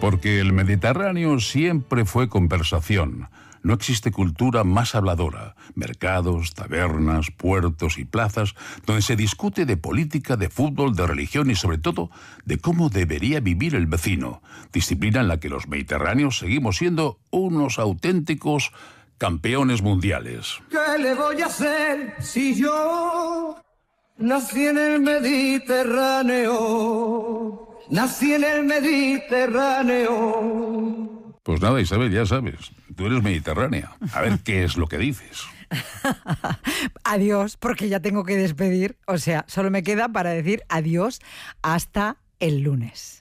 Porque el Mediterráneo siempre fue conversación. No existe cultura más habladora. Mercados, tabernas, puertos y plazas donde se discute de política, de fútbol, de religión y sobre todo de cómo debería vivir el vecino. Disciplina en la que los mediterráneos seguimos siendo unos auténticos campeones mundiales. ¿Qué le voy a hacer si yo nací en el Mediterráneo? Nací en el Mediterráneo. Pues nada, Isabel, ya sabes, tú eres mediterránea. A ver qué es lo que dices. Adiós, porque ya tengo que despedir. O sea, solo me queda para decir adiós hasta el lunes.